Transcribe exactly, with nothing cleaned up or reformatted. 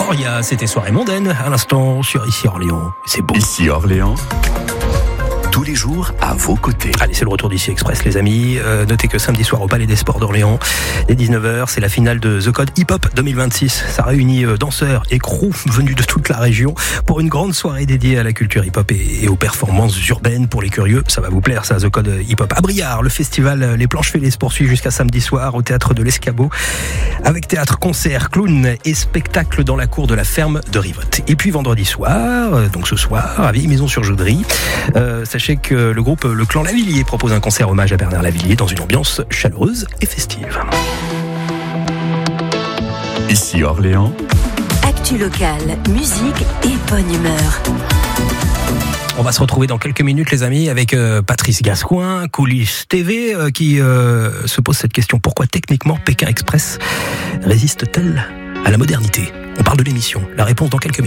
Gloria, c'était soirée mondaine à l'instant sur Ici Orléans. C'est beau. Ici Orléans. Tous les jours à vos côtés. Allez, c'est le retour d'Ici Express, les amis. Euh, notez que samedi soir au Palais des Sports d'Orléans, dès dix-neuf heures, c'est la finale de The Code Hip Hop deux mille vingt-six. Ça réunit euh, danseurs et crews venus de toute la région pour une grande soirée dédiée à la culture hip-hop et, et aux performances urbaines pour les curieux. Ça va vous plaire, ça, The Code Hip Hop. À Briard, le festival Les Planches Fêlées se poursuit jusqu'à samedi soir au théâtre de l'Escabeau, avec théâtre, concert, clown et spectacle dans la cour de la ferme de Rivotte. Et puis vendredi soir, euh, donc ce soir, à Vieille Maison sur Joudry, euh, sachez que le groupe Le Clan Lavillier propose un concert hommage à Bernard Lavillier dans une ambiance chaleureuse et festive. Ici Orléans. Actu locale, musique et bonne humeur. On va se retrouver dans quelques minutes, les amis, avec euh, Patrice Gascoin, Coulisses T V, euh, qui euh, se pose cette question. Pourquoi techniquement Pékin Express résiste-t-elle à la modernité? On parle de l'émission. La réponse dans quelques minutes.